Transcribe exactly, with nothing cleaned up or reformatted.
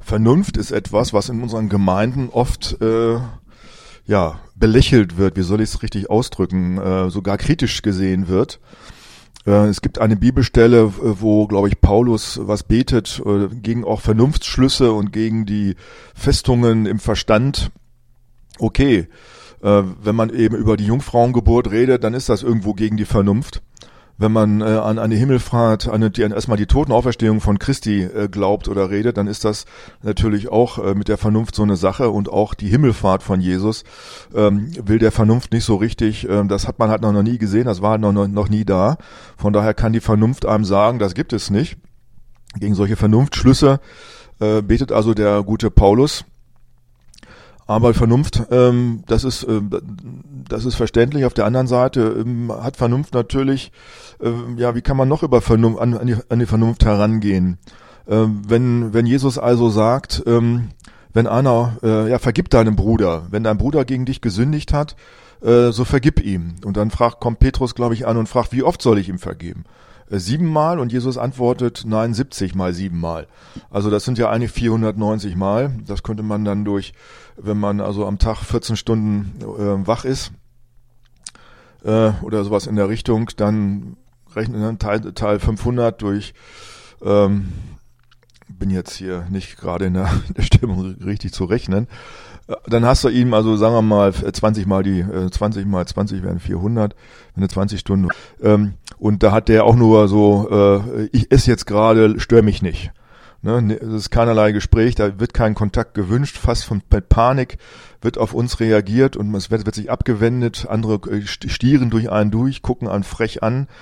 Vernunft ist etwas, was in unseren Gemeinden oft äh, ja belächelt wird, wie soll ich es richtig ausdrücken, äh, sogar kritisch gesehen wird. Äh, es gibt eine Bibelstelle, wo, glaube ich, Paulus was betet äh, gegen auch Vernunftsschlüsse und gegen die Festungen im Verstand. Okay, äh, wenn man eben über die Jungfrauengeburt redet, dann ist das irgendwo gegen die Vernunft. Wenn man äh, an eine Himmelfahrt, an, die, an erstmal die Totenauferstehung von Christi äh, glaubt oder redet, dann ist das natürlich auch äh, mit der Vernunft so eine Sache, und auch die Himmelfahrt von Jesus ähm, will der Vernunft nicht so richtig, äh, das hat man halt noch, noch nie gesehen, das war halt noch, noch, noch nie da. Von daher kann die Vernunft einem sagen, das gibt es nicht. Gegen solche Vernunftschlüsse äh, betet also der gute Paulus. Aber Vernunft, ähm, das ist äh, das ist verständlich. Auf der anderen Seite ähm, hat Vernunft natürlich, äh, ja, wie kann man noch über Vernunft an, an, die, an die Vernunft herangehen? Ähm, wenn wenn Jesus also sagt, ähm, wenn einer, äh, ja, vergib deinem Bruder, wenn dein Bruder gegen dich gesündigt hat, äh, so vergib ihm. Und dann fragt, kommt Petrus, glaube ich, an und fragt, wie oft soll ich ihm vergeben? Siebenmal, und Jesus antwortet, nein, siebzig mal siebenmal. Also das sind ja eigentlich vierhundertneunzig Mal. Das könnte man dann durch, wenn man also am Tag vierzehn Stunden äh, wach ist äh, oder sowas in der Richtung, dann rechnen dann Teil, Teil fünfhundert durch, ähm, bin jetzt hier nicht gerade in der, in der Stimmung richtig zu rechnen. Dann hast du ihm, also sagen wir mal, zwanzig mal die, äh, zwanzig mal zwanzig wären vierhundert, wenn du zwanzig Stunden, ähm, und da hat der auch nur so, äh, ich esse jetzt gerade, stör mich nicht. Ne? Es ist keinerlei Gespräch, da wird kein Kontakt gewünscht, fast von mit Panik wird auf uns reagiert und es wird, wird sich abgewendet, andere stieren durch einen durch, gucken einen frech an.